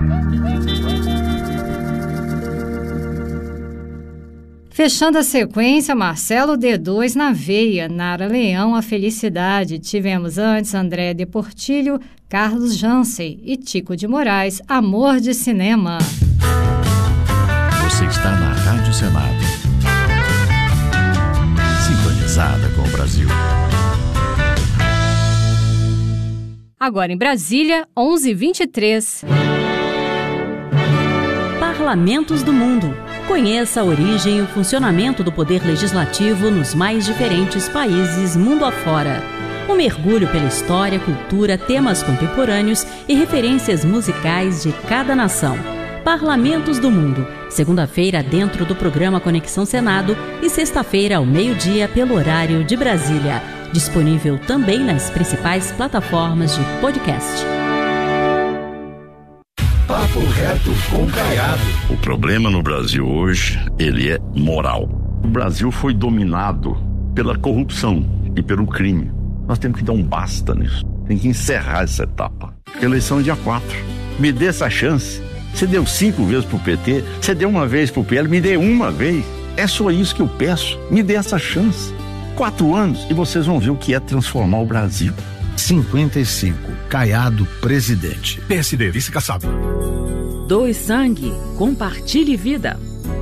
Fechando a sequência, Marcelo D2 na veia, Nara Leão, A Felicidade. Tivemos antes André de Portilho, Carlos Jansen e Tico de Moraes, Amor de Cinema. Você está na Rádio Senado, sintonizada com o Brasil. Agora em Brasília, 11h23. Parlamentos do Mundo. Conheça a origem e o funcionamento do poder legislativo nos mais diferentes países mundo afora. Um mergulho pela história, cultura, temas contemporâneos e referências musicais de cada nação. Parlamentos do Mundo, segunda-feira dentro do programa Conexão Senado e sexta-feira ao meio-dia pelo horário de Brasília. Disponível também nas principais plataformas de podcast. Papo reto com Caiado. O problema no Brasil hoje, ele é moral. O Brasil foi dominado pela corrupção e pelo crime. Nós temos que dar um basta nisso. Tem que encerrar essa etapa. Eleição é dia 4. Me dê essa chance. Você deu 5 vezes pro PT, você deu uma vez pro PL, me dê uma vez. É só isso que eu peço. Me dê essa chance. 4 anos e vocês vão ver o que é transformar o Brasil. 55. Caiado, presidente. PSD, vice-caçado. Doe sangue, compartilhe vida.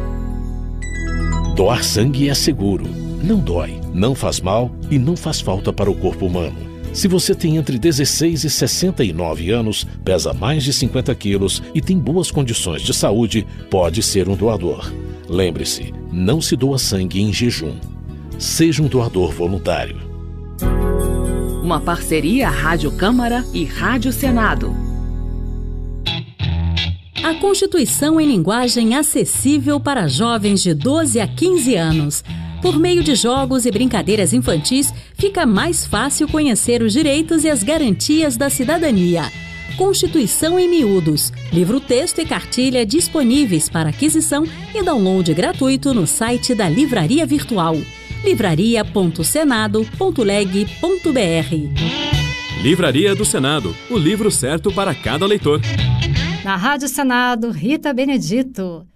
Doar sangue é seguro. Não dói, não faz mal e não faz falta para o corpo humano. Se você tem entre 16 e 69 anos, pesa mais de 50 quilos e tem boas condições de saúde, pode ser um doador. Lembre-se, não se doa sangue em jejum. Seja um doador voluntário. Uma parceria Rádio Câmara e Rádio Senado. A Constituição em linguagem acessível para jovens de 12 a 15 anos. Por meio de jogos e brincadeiras infantis, fica mais fácil conhecer os direitos e as garantias da cidadania. Constituição em Miúdos. Livro-texto e cartilha disponíveis para aquisição e download gratuito no site da Livraria Virtual. livraria.senado.leg.br. Livraria do Senado, o livro certo para cada leitor. Na Rádio Senado, Rita Benedito.